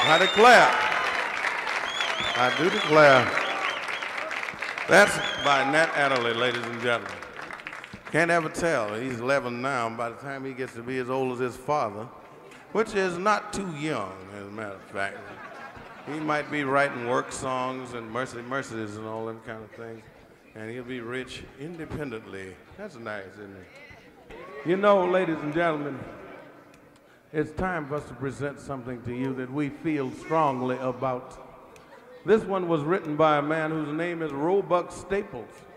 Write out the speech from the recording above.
I do declare, that's by Nat Adderley, ladies and gentlemen. Can't ever tell. He's 11 now, and by the time he gets to be as old as his father, which is not too young, as a matter of fact, he might be writing work songs and Mercedes and all them kind of things, and he'll be rich independently. That's nice, isn't it? You know, ladies and gentlemen, it's time for us to present something to you that we feel strongly about. This one was written by a man whose name is Roebuck Staples.